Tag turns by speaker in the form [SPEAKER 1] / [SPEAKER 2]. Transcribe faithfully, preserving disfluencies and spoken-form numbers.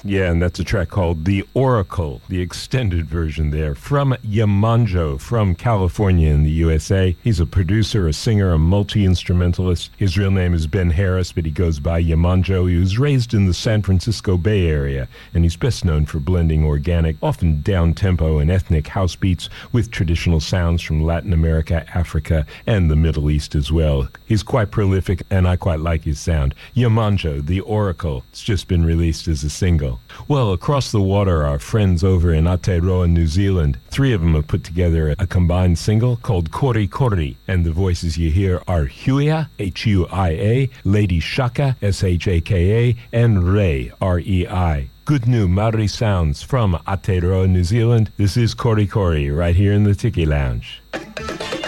[SPEAKER 1] Yeah, and that's a track called The Oracle, the extended version there, from Yamanjo, from California in the U S A. He's a producer, a singer, a multi-instrumentalist. His real name is Ben Harris, but he goes by Yamanjo. He was raised in the San Francisco Bay Area, and he's best known for blending organic, often down-tempo and ethnic house beats with traditional sounds from Latin America, Africa, and the Middle East as well. He's quite prolific, and I quite like his sound. Yamanjo, The Oracle. It's just been released as a single. Well, across the water, our friends over in Aotearoa, New Zealand, three of them have put together a combined single called Kori Kori, and the voices you hear are Huia, H U I A, Lady Shaka, S H A K A, and Rei, R E I. Good new Maori sounds from Aotearoa, New Zealand. This is Kori Kori, right here in the Tiki Lounge.